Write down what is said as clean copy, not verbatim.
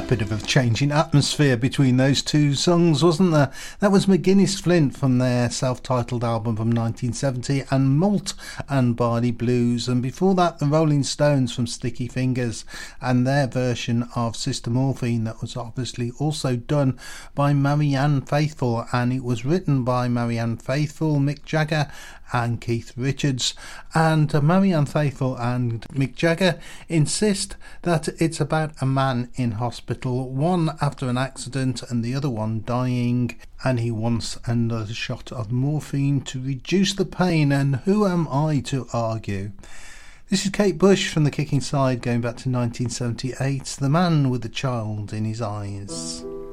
bit of a change in atmosphere between those two songs, wasn't there? That was McGuinness Flint from their self-titled album from 1970, and Malt and Barley Blues, and before that the Rolling Stones from Sticky Fingers and their version of Sister Morphine, that was obviously also done by Marianne Faithfull, and it was written by Marianne Faithfull, Mick Jagger and Keith Richards. And Marianne Faithfull and Mick Jagger insist that it's about a man in hospital, one after an accident and the other one dying, and he wants another shot of morphine to reduce the pain, and who am I to argue? This is Kate Bush from the Kicking Side, going back to 1978, The Man with the Child in His Eyes.